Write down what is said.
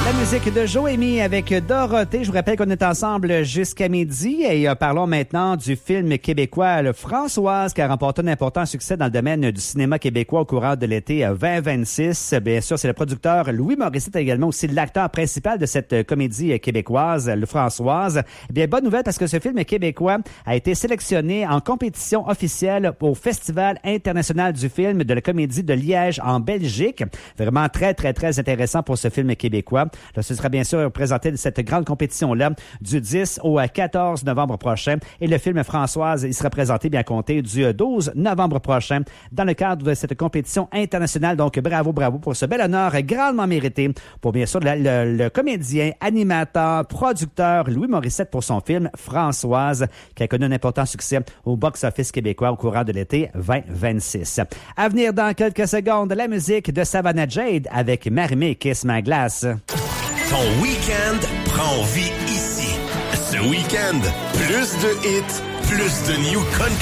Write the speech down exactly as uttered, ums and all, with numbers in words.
La musique de Joémie avec Dorothée. Je vous rappelle qu'on est ensemble jusqu'à midi et euh, parlons maintenant du film québécois Le Françoise qui a remporté un important succès dans le domaine du cinéma québécois au courant de l'été vingt vingt-six. Bien sûr, c'est le producteur Louis Morissette également aussi l'acteur principal de cette comédie québécoise, Le Françoise. Bien, bonne nouvelle parce que ce film québécois a été sélectionné en compétition officielle au Festival international du film de la comédie de Liège en Belgique. Vraiment très, très, très intéressant pour ce film québécois. Là, ce sera bien sûr présenté de cette grande compétition-là du dix au quatorze novembre prochain. Et le film Françoise, il sera présenté bien compté du douze novembre prochain dans le cadre de cette compétition internationale. Donc, bravo, bravo pour ce bel honneur grandement mérité pour bien sûr le, le, le comédien, animateur, producteur Louis Morissette pour son film Françoise qui a connu un important succès au box-office québécois au courant de l'été vingt vingt-six. À venir dans quelques secondes, la musique de Savannah Jade avec Marie-Mé Kiss My Glass. Ton week-end prend vie ici. Ce week-end, plus de hits, plus de new country.